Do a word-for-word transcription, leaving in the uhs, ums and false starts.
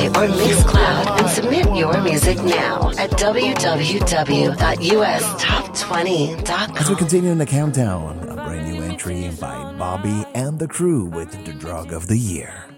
Spotify or Mixcloud and submit your music now at w w w dot u s top twenty dot com. As we continue in the countdown, a brand new entry by Bobby and the Crew with the Drug of the Year.